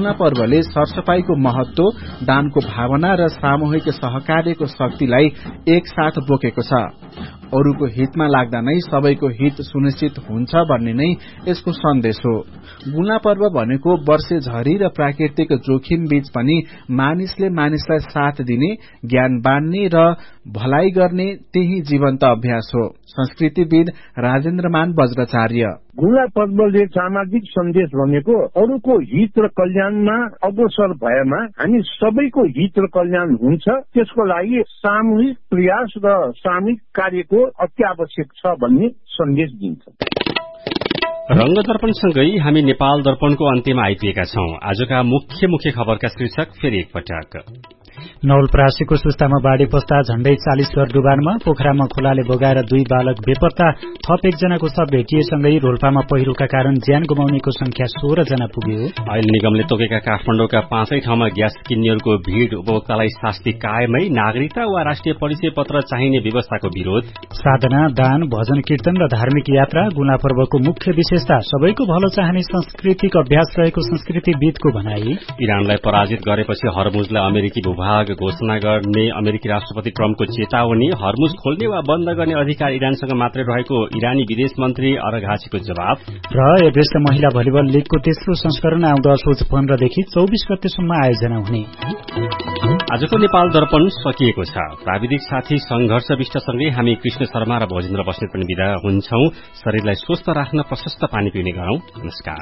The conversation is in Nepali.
गुल्ना पर्वले सरसफाईको महत्व, दानको भावना र सामूहिक सहकार्यको शक्तिलाई एकसाथ बोकेको छ। अरूको हितमा लाग्दा नै सबैको हित सुनिश्चित हुन्छ भन्ने नै यसको सन्देश हो। गुल्ना पर्व भनेको वर्षे झरी र प्राकृतिक जोखिम बीच पनि मानिसले मानिसलाई साथ दिने, ज्ञान बाँड्ने र भलाइ गर्ने त्यही जीवन्त अभ्यास हो। संस्कृतिविद राजेन्द्रमान वज्राचार्य: गुल्ना पर्वले सामाजिक सन्देश भनेको अरूको हित र कल्याणमा अग्रसर भएमा हामी सबैको हित र कल्याण हुन्छ, त्यसको लागि सामूहिक प्रयास र सामूहिक कार्यको अत्यावश्यक छ भन्ने सन्देश दिन्छ। रंग दर्पणसँगै हामी नेपाल दर्पणको अन्त्यमा आइपुगेका छौं। आजका मुख्य खबरका शीर्षक फेरि एकपटक। नवलपरासीको सुस्तामा बाढ़ी पस्दा झण्डै 40 घर डुबानमा, पोखरामा खोलाले बगाएर 2 बालक बेपत्ता, थप 1 जनाको शव भेटिएसँगै रोल्पामा पहिरोका कारण ज्यान गुमाउनेको संख्या 16 जना पुग्यो। ऐल निगमले तोकेका काठमाडौँका 5 ठाउँमा ग्यास किन्नेहरूको भीड़, उपभोक्तालाई शास्ति कायमै, नागरिकता वा राष्ट्रिय परिचय पत्र चाहिने व्यवस्थाको विरोध। साधना, दान, भजन कीर्तन र धार्मिक यात्रा गुल्ना पर्वको मुख्य विशेषता सबैको भलो चाहने सांस्कृतिक अभ्यास रहेको संस्कृतिविदको भनाई। इरानलाई पराजित गरेपछि हर्मुजलाई अमेरिकी भूभाग घोषणा गर्ने अमेरिकी राष्ट्रपति ट्रम्पको चेतावनी। हर्मुज खोल्ने वा बन्द गर्ने अधिकार इरानसँग मात्रै रहेको इरानी विदेश मन्त्री अरघाछीको जवाब। र एभरेस्ट महिला भलिबल लीगको तेस्रो संस्करण आउँदो असोज 15 देखि 24 गतेसम्म आयोजना हुने। आजको नेपाल दर्पण सकिएको छ। प्राविधिक साथी संघर्ष विष्टसँगै हामी कृष्ण शर्मा र भोजेन्द्र बस्नेत पनि बिदा हुन्छौं। शरीरलाई स्वस्थ राख्न प्रशस्त पानी पिउने गरौं। नमस्कार।